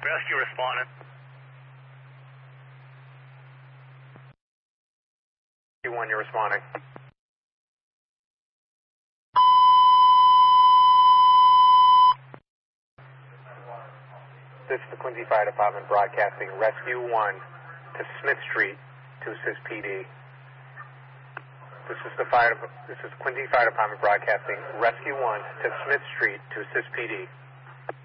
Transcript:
Rescue responding. One, you're responding. This is the Quincy Fire Department broadcasting Rescue 1 to Smith Street to assist PD. This is Quincy Fire Department broadcasting Rescue 1 to Smith Street to assist PD.